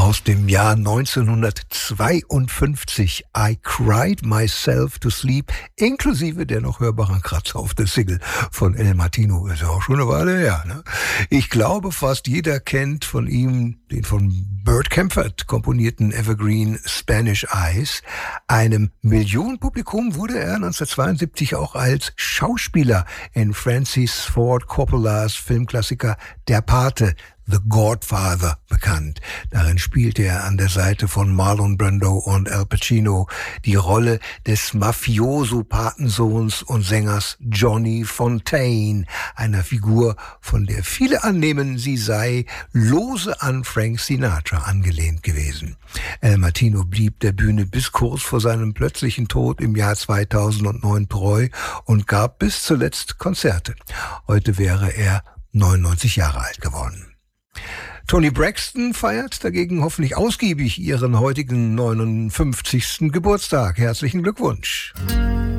aus dem Jahr 1952. I Cried Myself to Sleep, inklusive der noch hörbaren Kratzer auf der Single von El Martino. Ist ja auch schon eine Weile her, ne? Ich glaube, fast jeder kennt von ihm den von Burt Kaempfert komponierten Evergreen Spanish Eyes. Einem Millionenpublikum wurde er 1972 auch als Schauspieler in Francis Ford Coppolas Filmklassiker Der Pate, The Godfather, bekannt. Darin spielte er an der Seite von Marlon Brando und Al Pacino die Rolle des Mafioso-Patensohns und Sängers Johnny Fontane, einer Figur, von der viele annehmen, sie sei lose an Frank Sinatra angelehnt gewesen. Al Martino blieb der Bühne bis kurz vor seinem plötzlichen Tod im Jahr 2009 treu und gab bis zuletzt Konzerte. Heute wäre er 99 Jahre alt geworden. Toni Braxton feiert dagegen hoffentlich ausgiebig ihren heutigen 59. Geburtstag. Herzlichen Glückwunsch.